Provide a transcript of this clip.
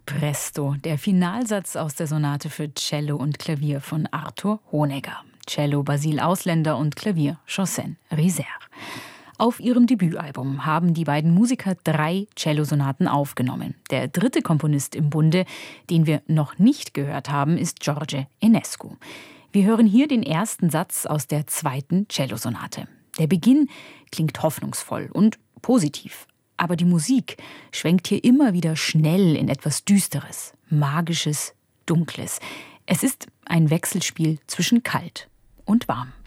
Presto, der Finalsatz aus der Sonate für Cello und Klavier von Arthur Honegger. Cello Basil Ausländer und Klavier Chaussin Riser. Auf ihrem Debütalbum haben die beiden Musiker 3 Cellosonaten aufgenommen. Der dritte Komponist im Bunde, den wir noch nicht gehört haben, ist George Enescu. Wir hören hier den ersten Satz aus der 2. Cellosonate. Der Beginn klingt hoffnungsvoll und positiv. Aber die Musik schwenkt hier immer wieder schnell in etwas Düsteres, Magisches, Dunkles. Es ist ein Wechselspiel zwischen kalt und warm.